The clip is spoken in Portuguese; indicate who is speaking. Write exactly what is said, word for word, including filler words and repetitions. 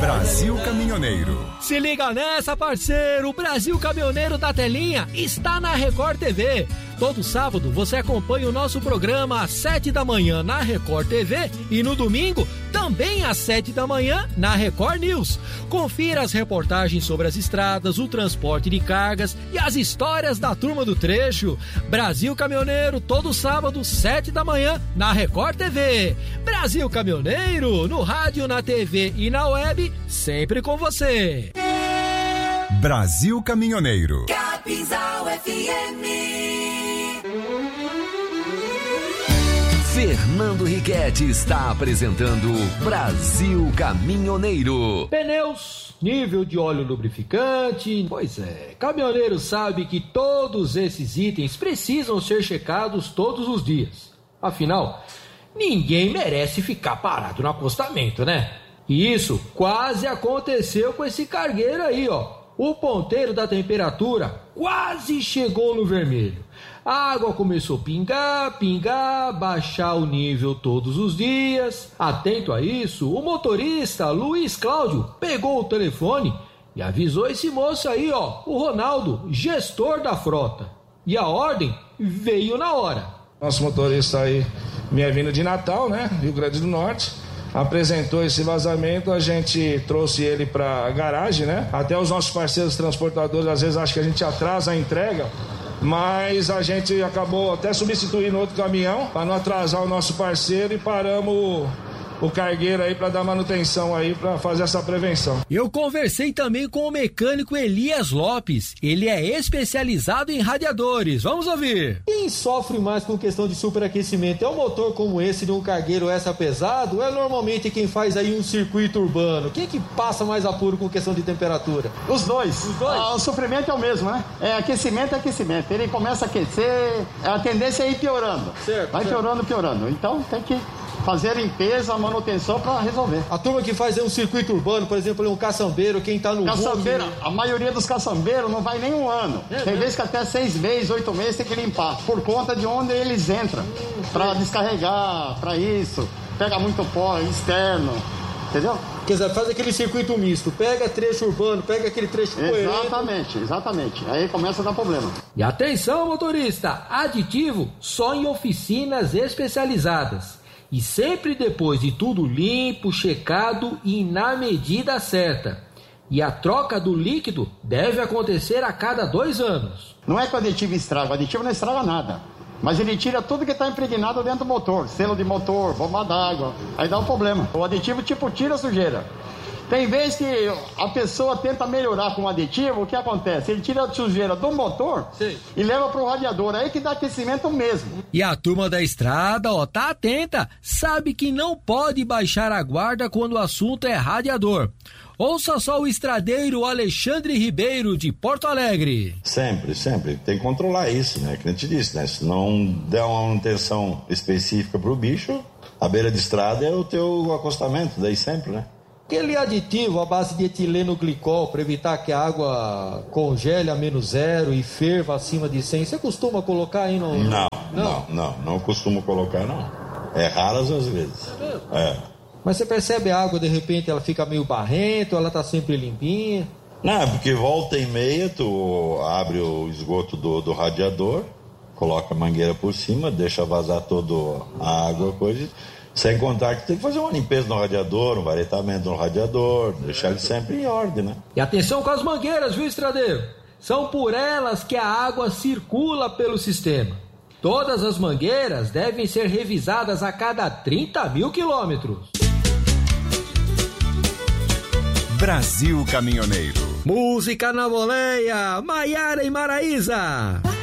Speaker 1: Brasil Caminhoneiro.
Speaker 2: Se liga nessa, parceiro, o Brasil Caminhoneiro da Telinha está na Record T V. Todo sábado você acompanha o nosso programa às sete da manhã na Record T V e no domingo também às sete da manhã na Record News. Confira as reportagens sobre as estradas, o transporte de cargas e as histórias da turma do trecho. Brasil Caminhoneiro, todo sábado, sete da manhã na Record T V. Brasil Caminhoneiro, no rádio, na T V e na web, sempre com você.
Speaker 1: Brasil Caminhoneiro.
Speaker 3: Capinzal F M.
Speaker 4: Fernando Riquetti está apresentando Brasil Caminhoneiro.
Speaker 2: Pneus, nível de óleo lubrificante. Pois é, caminhoneiro sabe que todos esses itens precisam ser checados todos os dias. Afinal, ninguém merece ficar parado no acostamento, né? E isso quase aconteceu com esse cargueiro aí, ó. O ponteiro da temperatura quase chegou no vermelho. A água começou a pingar, pingar, baixar o nível todos os dias. Atento a isso, o motorista Luiz Cláudio pegou o telefone e avisou esse moço aí, ó, o Ronaldo, gestor da frota. E a ordem veio na hora.
Speaker 5: Nosso motorista aí, minha vinda de Natal, né, Rio Grande do Norte, apresentou esse vazamento, a gente trouxe ele para a garagem, né? Até os nossos parceiros transportadores às vezes acham que a gente atrasa a entrega, mas a gente acabou até substituindo outro caminhão para não atrasar o nosso parceiro e paramos o cargueiro aí para dar manutenção aí, para fazer essa prevenção.
Speaker 2: Eu conversei também com o mecânico Elias Lopes. Ele é especializado em radiadores. Vamos ouvir.
Speaker 6: Quem sofre mais com questão de superaquecimento é um motor como esse de um cargueiro essa pesado ou é normalmente quem faz aí um circuito urbano? Quem que passa mais apuro com questão de temperatura?
Speaker 7: Os dois.
Speaker 6: Os dois?
Speaker 7: Ah, o sofrimento é o mesmo, né? É aquecimento, é aquecimento. Ele começa a aquecer, a tendência é ir piorando.
Speaker 6: Certo.
Speaker 7: Vai
Speaker 6: certo.
Speaker 7: piorando, piorando. Então tem que fazer limpeza, manutenção para resolver.
Speaker 6: A turma que faz um circuito urbano, por exemplo, um caçambeiro, quem tá no
Speaker 7: caçambeiro,
Speaker 6: book...
Speaker 7: a maioria dos caçambeiros não vai nem um ano. É, tem vezes que até seis meses, oito meses tem que limpar, por conta de onde eles entram, hum, para descarregar, para isso, pega muito pó externo, entendeu?
Speaker 6: Quer dizer, faz aquele circuito misto, pega trecho urbano, pega aquele trecho poeirento.
Speaker 7: Exatamente, exatamente. Aí começa a dar problema.
Speaker 2: E atenção, motorista, aditivo só em oficinas especializadas. E sempre depois de tudo limpo, checado e na medida certa. E a troca do líquido deve acontecer a cada dois anos.
Speaker 7: Não é que o aditivo estraga, o aditivo não estraga nada. Mas ele tira tudo que está impregnado dentro do motor. Selo de motor, bomba d'água, aí dá um problema. O aditivo tipo tira a sujeira. Tem vezes que a pessoa tenta melhorar com o aditivo, o que acontece? Ele tira a sujeira do motor Sim. e leva para o radiador, aí que dá aquecimento mesmo.
Speaker 2: E a turma da estrada, ó, tá atenta, sabe que não pode baixar a guarda quando o assunto é radiador. Ouça só o estradeiro Alexandre Ribeiro, de Porto Alegre.
Speaker 8: Sempre, sempre. Tem que controlar isso, né? Que a gente disse, né? Se não der uma manutenção específica pro bicho, a beira de estrada é o teu acostamento, daí sempre, né?
Speaker 6: Aquele aditivo à base de etileno glicol para evitar que a água congele a menos zero e ferva acima de cem, você costuma colocar aí no...
Speaker 8: Não, não, não, não, não costumo colocar não. É raras as vezes. É. é.
Speaker 6: Mas você percebe a água, de repente ela fica meio barrenta, ela tá sempre limpinha?
Speaker 8: Não, porque volta e meia tu abre o esgoto do, do radiador, coloca a mangueira por cima, deixa vazar toda a água, coisa... Sem contar que tem que fazer uma limpeza no radiador, um varetamento no radiador, deixar ele sempre em ordem, né?
Speaker 2: E atenção com as mangueiras, viu, estradeiro? São por elas que a água circula pelo sistema. Todas as mangueiras devem ser revisadas a cada trinta mil quilômetros.
Speaker 1: Brasil Caminhoneiro.
Speaker 2: Música na boleia, Maiara e Maraísa.